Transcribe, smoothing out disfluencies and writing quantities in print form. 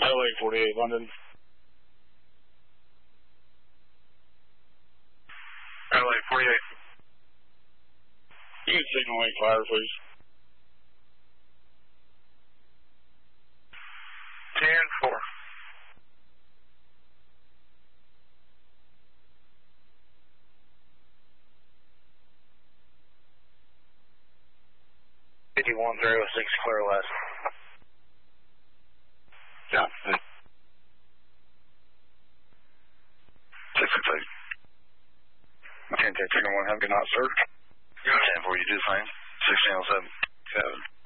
LA 48, London. LA 48. You can signal 8 fire, please. 10-4. Clear west. Yeah. 668. 10-10, chicken 1, have a good night, sir. 10-4, you do the same. 1607. 7.